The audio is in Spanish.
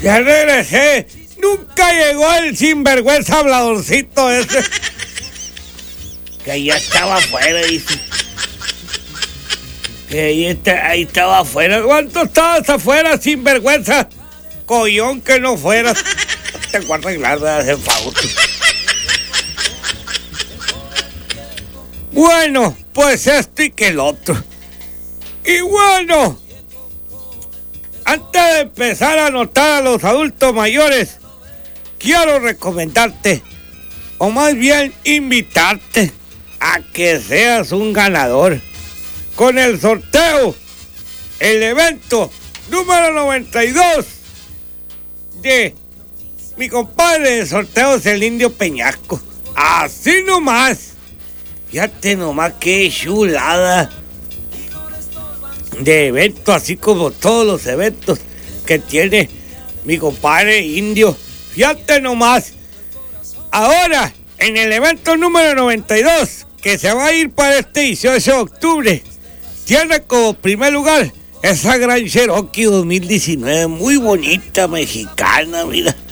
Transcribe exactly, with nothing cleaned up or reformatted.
Ya regresé. Nunca llegó el sinvergüenza habladorcito ese. Que ya estaba afuera, dice. Que ahí, está, ahí estaba afuera. ¿Cuánto estabas afuera, sinvergüenza? Collón que no fueras. Te voy a arreglar de hacer favor. Bueno, pues esto y que el otro. Y bueno, antes de empezar a anotar a los adultos mayores, quiero recomendarte, o más bien invitarte, a que seas un ganador con el sorteo, el evento número noventa y dos de mi compadre de sorteos, el Indio Peñasco. Así nomás. Fíjate nomás qué chulada de evento, así como todos los eventos que tiene mi compadre Indio. Fíjate nomás. Ahora, en el evento número noventa y dos, que se va a ir para este dieciocho de octubre, tiene como primer lugar esa gran Cherokee dos mil diecinueve, muy bonita, mexicana, mira.